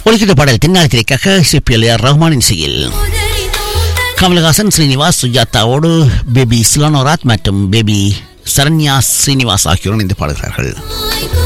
ஒலிக்கிட்ட பாடல் தென்னாலி திரைக்காக சிபிஎல் ரஹ்மானின் இசையில் கமலஹாசன், ஸ்ரீனிவாஸ், சுஜாதாவோடு பேபி சிலோனோராத் மற்றும் பேபி சரண்யா ஸ்ரீனிவாஸ் ஆகியோர் இணைந்து பாடுகிறார்கள்.